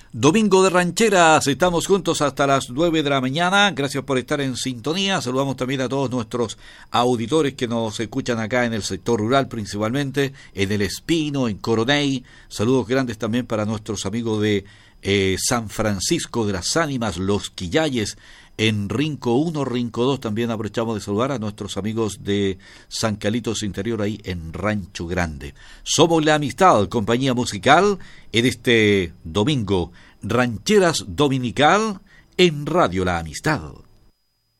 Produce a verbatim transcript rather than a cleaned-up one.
Domingo de Rancheras, estamos juntos hasta las nueve de la mañana, gracias por estar en sintonía, saludamos también a todos nuestros auditores que nos escuchan acá en el sector rural principalmente, en El Espino, en Coroney, saludos grandes también para nuestros amigos de eh, San Francisco de las Ánimas, Los Quillayes, en Rinco uno, Rinco dos, también aprovechamos de saludar a nuestros amigos de San Carlitos Interior ahí en Rancho Grande. Somos La Amistad, compañía musical, en este domingo, Rancheras Dominical en Radio La Amistad.